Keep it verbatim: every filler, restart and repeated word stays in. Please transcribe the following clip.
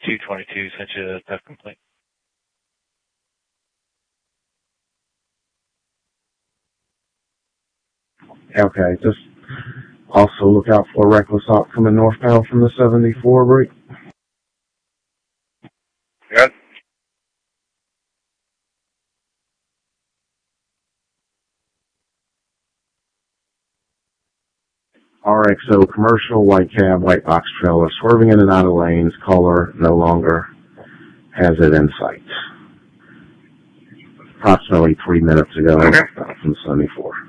two twenty-two sent you a theft complaint. Okay, just also look out for a reckless op coming northbound from the seventy-four break. Good. R X O commercial, white cab, white box trailer, swerving in and out of lanes, caller no longer has it in sight. Approximately three minutes ago, Okay. from seventy-four.